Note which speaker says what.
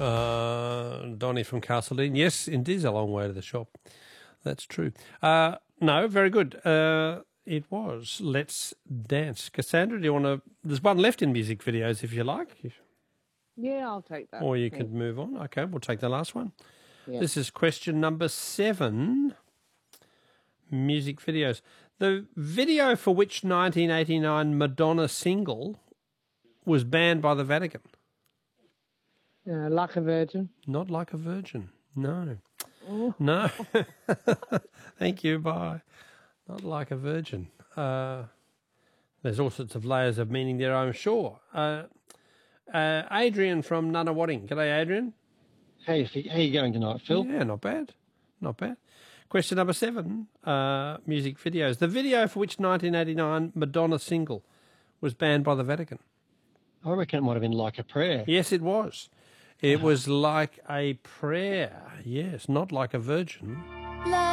Speaker 1: Donnie from Castledean. Yes, it is a long way to the shop. That's true. No, very good. It was Let's Dance. Cassandra, do you want to... There's one left in music videos if you like.
Speaker 2: Yeah, I'll take that.
Speaker 1: Or you could move on. Okay, we'll take the last one.
Speaker 2: Yeah.
Speaker 1: This is question number 7. Music videos. The video for which 1989 Madonna single was banned by the Vatican?
Speaker 2: Like a Virgin.
Speaker 1: Not Like a Virgin. No.
Speaker 2: Oh.
Speaker 1: No. Thank you. Bye. Not Like a Virgin. There's all sorts of layers of meaning there, I'm sure. Adrian from Nunawading. G'day, Adrian.
Speaker 3: Hey, how you going tonight, Phil?
Speaker 1: Yeah, not bad. Not bad. Question number 7, music videos. The video for which 1989 Madonna single was banned by the Vatican?
Speaker 3: I reckon it might have been Like a Prayer.
Speaker 1: Yes, it was. It was Like a Prayer. Yes, not Like a Virgin.